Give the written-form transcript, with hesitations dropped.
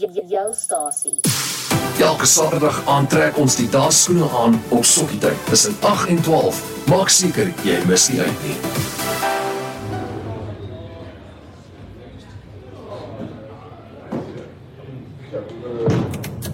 Jou stasie. Elke Saterdag aantrek ons die dansskoene aan op Sokkietyd tussen 8 en 12. Maak seker jy mis nie uit nie.